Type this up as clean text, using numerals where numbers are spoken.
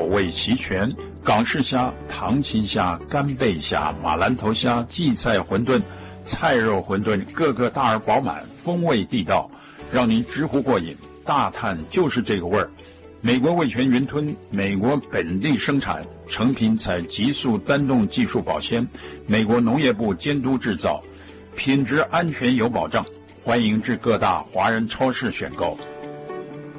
味齐全，港式虾、糖青虾、干贝虾、马兰头虾、荠菜馄饨、菜肉馄饨，个个大而饱满，风味地道，让您直呼过瘾。大碳就是这个味儿。美国味全云吞，美国本地生产，成品采急速单动技术保鲜，美国农业部监督制造，品质安全有保障。欢迎至各大华人超市选购。